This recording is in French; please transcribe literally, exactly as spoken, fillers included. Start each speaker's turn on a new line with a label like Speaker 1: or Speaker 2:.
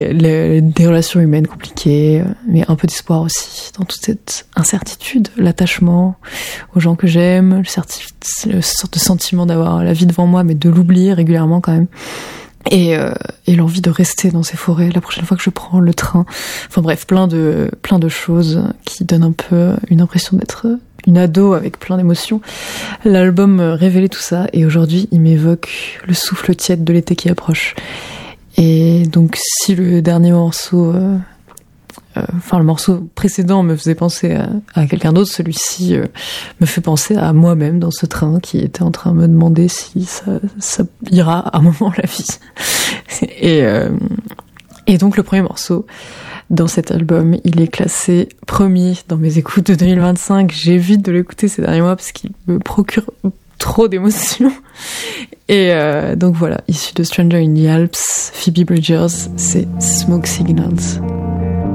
Speaker 1: Les, des relations humaines compliquées, mais un peu d'espoir aussi dans toute cette incertitude, l'attachement aux gens que j'aime, le, certif- le sorte de sentiment d'avoir la vie devant moi, mais de l'oublier régulièrement quand même. Et, euh, et l'envie de rester dans ces forêts la prochaine fois que je prends le train. Enfin bref, plein de, plein de choses qui donnent un peu une impression d'être une ado avec plein d'émotions. L'album révélait tout ça, et aujourd'hui il m'évoque le souffle tiède de l'été qui approche. Et donc si le dernier morceau, euh, euh, enfin le morceau précédent me faisait penser à, à quelqu'un d'autre, celui-ci euh, me fait penser à moi-même dans ce train qui était en train de me demander si ça, ça ira à un moment la vie. Et, euh, et donc le premier morceau dans cet album, il est classé premier dans mes écoutes de deux mille vingt-cinq. J'évite de l'écouter ces derniers mois parce qu'il me procure trop d'émotions. Et euh, donc voilà, issu de Stranger in the Alps, Phoebe Bridgers, c'est Smoke Signals.